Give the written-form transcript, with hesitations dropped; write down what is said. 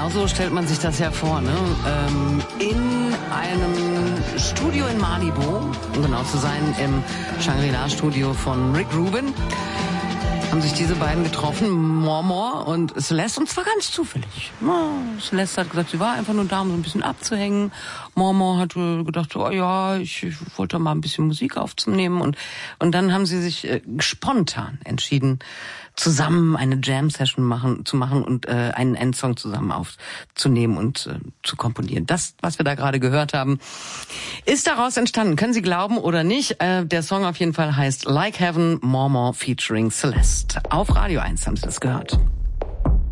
Genau so stellt man sich das ja vor, ne? In einem Studio in Malibu, um genau zu sein, im Shangri-La-Studio von Rick Rubin, haben sich diese beiden getroffen, More und Celeste, und zwar ganz zufällig. Celeste hat gesagt, sie war einfach nur da, um so ein bisschen abzuhängen. More hat gedacht, oh ja, ich wollte mal ein bisschen Musik aufzunehmen. Und dann haben sie sich spontan entschieden, zusammen eine Jam-Session zu machen und einen Endsong zusammen aufzunehmen und zu komponieren. Das, was wir da gerade gehört haben, ist daraus entstanden. Können Sie glauben oder nicht? Der Song auf jeden Fall heißt Like Heaven, More featuring Celeste. Auf Radio 1 haben Sie das gehört.